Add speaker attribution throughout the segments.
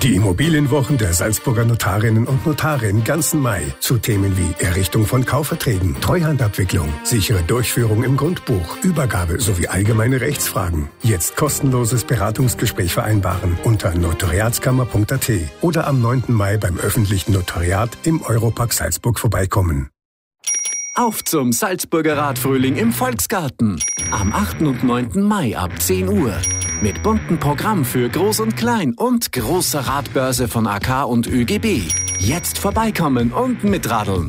Speaker 1: Die Immobilienwochen der Salzburger Notarinnen und Notare im ganzen Mai zu Themen wie Errichtung von Kaufverträgen, Treuhandabwicklung, sichere Durchführung im Grundbuch, Übergabe sowie allgemeine Rechtsfragen. Jetzt kostenloses Beratungsgespräch vereinbaren unter notariatskammer.at oder am 9. Mai beim öffentlichen Notariat im Europark Salzburg vorbeikommen.
Speaker 2: Auf zum Salzburger Radfrühling im Volksgarten. Am 8. und 9. Mai ab 10 Uhr. Mit buntem Programm für Groß und Klein und großer Radbörse von AK und ÖGB. Jetzt vorbeikommen und mitradeln.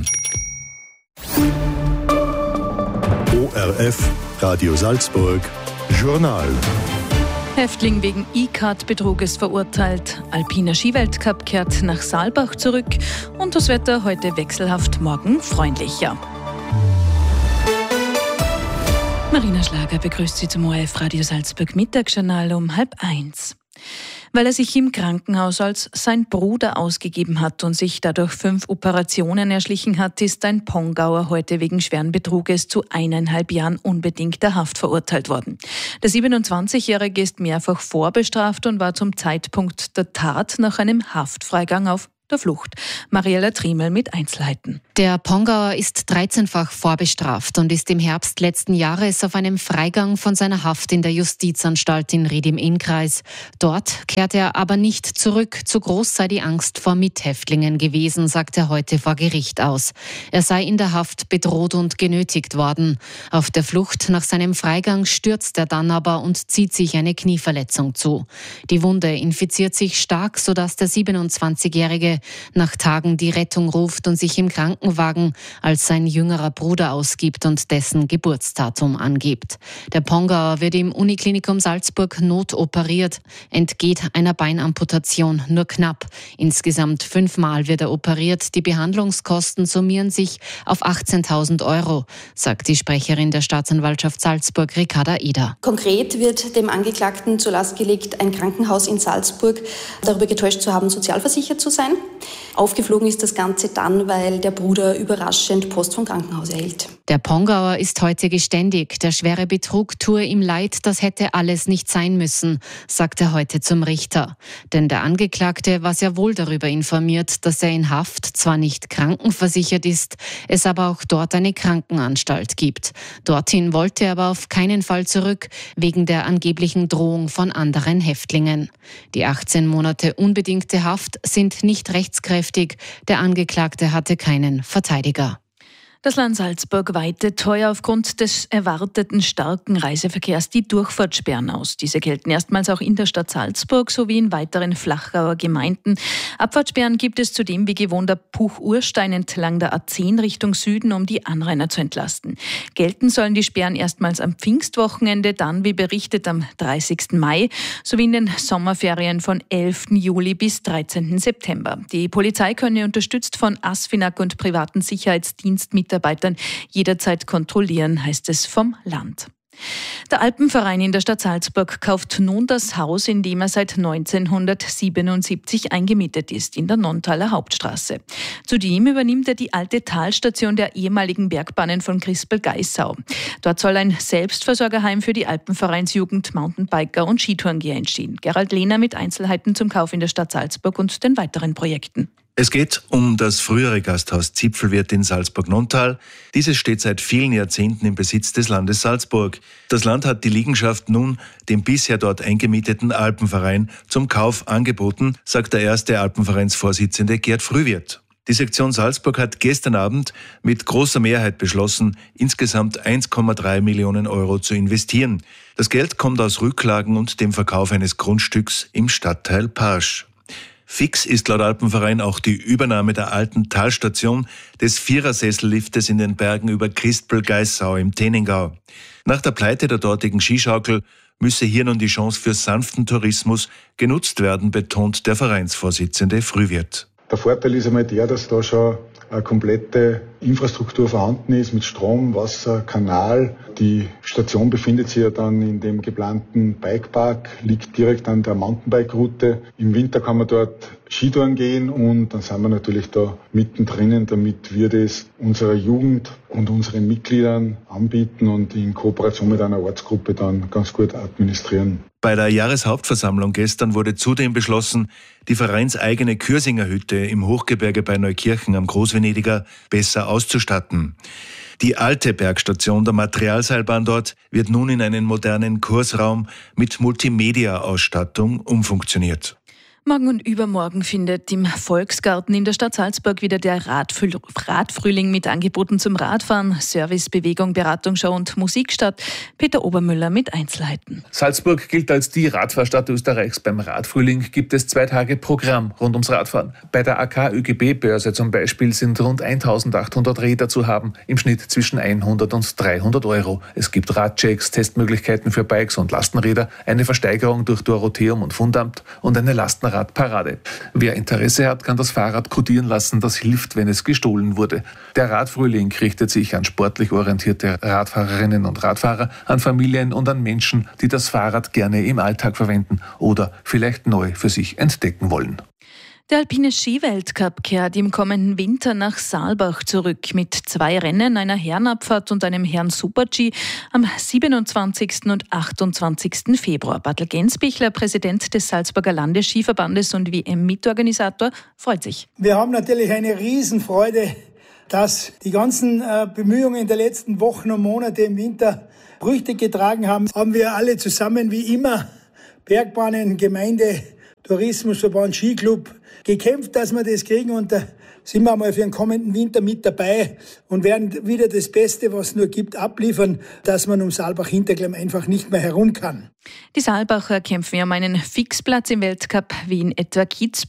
Speaker 3: ORF, Radio Salzburg, Journal.
Speaker 4: Häftling wegen E-Card-Betruges verurteilt. Alpiner Skiweltcup kehrt nach Saalbach zurück. Und das Wetter heute wechselhaft, morgen freundlicher. Marina Schlager begrüßt Sie zum ORF Radio Salzburg Mittagsjournal um 12:30. Weil er sich im Krankenhaus als sein Bruder ausgegeben hat und sich dadurch 5 Operationen erschlichen hat, ist ein Pongauer heute wegen schweren Betruges zu 1,5 Jahren unbedingter Haft verurteilt worden. Der 27-Jährige ist mehrfach vorbestraft und war zum Zeitpunkt der Tat nach einem Haftfreigang auf der Flucht. Mariella Triemel mit Einzelheiten.
Speaker 5: Der Pongauer ist 13-fach vorbestraft und ist im Herbst letzten Jahres auf einem Freigang von seiner Haft in der Justizanstalt in Ried im Innkreis. Dort kehrt er aber nicht zurück. Zu groß sei die Angst vor Mithäftlingen gewesen, sagt er heute vor Gericht aus. Er sei in der Haft bedroht und genötigt worden. Auf der Flucht nach seinem Freigang stürzt er dann aber und zieht sich eine Knieverletzung zu. Die Wunde infiziert sich stark, sodass der 27-Jährige nach Tagen die Rettung ruft und sich im Krankenwagen als sein jüngerer Bruder ausgibt und dessen Geburtsdatum angibt. Der Pongauer wird im Uniklinikum Salzburg notoperiert, entgeht einer Beinamputation nur knapp. Insgesamt 5-mal wird er operiert. Die Behandlungskosten summieren sich auf 18.000 €, sagt die Sprecherin der Staatsanwaltschaft Salzburg, Ricarda Eder.
Speaker 6: Konkret wird dem Angeklagten zur Last gelegt, ein Krankenhaus in Salzburg darüber getäuscht zu haben, sozialversichert zu sein. Aufgeflogen ist das Ganze dann, weil der Bruder überraschend Post vom Krankenhaus erhielt.
Speaker 5: Der Pongauer ist heute geständig. Der schwere Betrug tue ihm leid, das hätte alles nicht sein müssen, sagt er heute zum Richter. Denn der Angeklagte war sehr wohl darüber informiert, dass er in Haft zwar nicht krankenversichert ist, es aber auch dort eine Krankenanstalt gibt. Dorthin wollte er aber auf keinen Fall zurück, wegen der angeblichen Drohung von anderen Häftlingen. Die 18 Monate unbedingte Haft sind nicht rechtskräftig. Der Angeklagte hatte keinen Verteidiger.
Speaker 4: Das Land Salzburg weitet heuer aufgrund des erwarteten starken Reiseverkehrs die Durchfahrtssperren aus. Diese gelten erstmals auch in der Stadt Salzburg sowie in weiteren Flachauer Gemeinden. Abfahrtssperren gibt es zudem wie gewohnt ab Puch-Urstein entlang der A10 Richtung Süden, um die Anrainer zu entlasten. Gelten sollen die Sperren erstmals am Pfingstwochenende, dann wie berichtet am 30. Mai sowie in den Sommerferien von 11. Juli bis 13. September. Die Polizei könne unterstützt von ASFINAG und privaten Sicherheitsdienstmitarbeitern jederzeit kontrollieren, heißt es vom Land. Der Alpenverein in der Stadt Salzburg kauft nun das Haus, in dem er seit 1977 eingemietet ist, in der Nonntaler Hauptstraße. Zudem übernimmt er die alte Talstation der ehemaligen Bergbahnen von Crispel-Geissau. Dort soll ein Selbstversorgerheim für die Alpenvereinsjugend, Mountainbiker und Skitourengeher entstehen. Gerald Lehner mit Einzelheiten zum Kauf in der Stadt Salzburg und den weiteren Projekten.
Speaker 7: Es geht um das frühere Gasthaus Zipfelwirt in Salzburg-Nonntal. Dieses steht seit vielen Jahrzehnten im Besitz des Landes Salzburg. Das Land hat die Liegenschaft nun dem bisher dort eingemieteten Alpenverein zum Kauf angeboten, sagt der erste Alpenvereinsvorsitzende Gerd Frühwirt. Die Sektion Salzburg hat gestern Abend mit großer Mehrheit beschlossen, insgesamt 1,3 Millionen € zu investieren. Das Geld kommt aus Rücklagen und dem Verkauf eines Grundstücks im Stadtteil Parsch. Fix ist laut Alpenverein auch die Übernahme der alten Talstation des Vierersesselliftes in den Bergen über Crispel-Geissau im Teningau. Nach der Pleite der dortigen Skischaukel müsse hier nun die Chance für sanften Tourismus genutzt werden, betont der Vereinsvorsitzende Frühwirt.
Speaker 8: Der Vorteil ist einmal der, dass da schon eine komplette Infrastruktur vorhanden ist mit Strom, Wasser, Kanal. Die Station befindet sich ja dann in dem geplanten Bikepark, liegt direkt an der Mountainbike-Route. Im Winter kann man dort Skitouren gehen und dann sind wir natürlich da mittendrin, damit wir das unserer Jugend und unseren Mitgliedern anbieten und in Kooperation mit einer Ortsgruppe dann ganz gut administrieren.
Speaker 7: Bei der Jahreshauptversammlung gestern wurde zudem beschlossen, die vereinseigene Kürsingerhütte im Hochgebirge bei Neukirchen am Großvenediger besser auszustatten. Die alte Bergstation der Materialseilbahn dort wird nun in einen modernen Kursraum mit Multimedia-Ausstattung umfunktioniert.
Speaker 4: Morgen und übermorgen findet im Volksgarten in der Stadt Salzburg wieder der Radfrühling mit Angeboten zum Radfahren, Service, Bewegung, Beratungsshow und Musik statt. Peter Obermüller mit Einzelheiten.
Speaker 9: Salzburg gilt als die Radfahrstadt Österreichs. Beim Radfrühling gibt es 2 Tage Programm rund ums Radfahren. Bei der AK ÖGB-Börse zum Beispiel sind rund 1800 Räder zu haben, im Schnitt zwischen 100 und 300 Euro. Es gibt Radchecks, Testmöglichkeiten für Bikes und Lastenräder, eine Versteigerung durch Dorotheum und Fundamt und eine Lastenradparade. Wer Interesse hat, kann das Fahrrad kodieren lassen. Das hilft, wenn es gestohlen wurde. Der Radfrühling richtet sich an sportlich orientierte Radfahrerinnen und Radfahrer, an Familien und an Menschen, die das Fahrrad gerne im Alltag verwenden oder vielleicht neu für sich entdecken wollen.
Speaker 4: Der alpine Skiweltcup kehrt im kommenden Winter nach Saalbach zurück mit 2 Rennen, einer Herrenabfahrt und einem Herren-Super-G am 27. und 28. Februar. Bartel Gensbichler, Präsident des Salzburger Landesskiverbandes und WM-Mitorganisator, freut sich.
Speaker 10: Wir haben natürlich eine Riesenfreude, dass die ganzen Bemühungen der letzten Wochen und Monate im Winter Früchte getragen haben. Haben wir alle zusammen wie immer, Bergbahnen, Gemeinde, Tourismusverband, Skiclub, gekämpft, dass wir das kriegen, und da sind wir einmal für den kommenden Winter mit dabei und werden wieder das Beste, was es nur gibt, abliefern, dass man um Saalbach-Hinterglemm einfach nicht mehr herum kann.
Speaker 4: Die Saalbacher kämpfen ja um einen Fixplatz im Weltcup, wie in etwa Kitzbühel.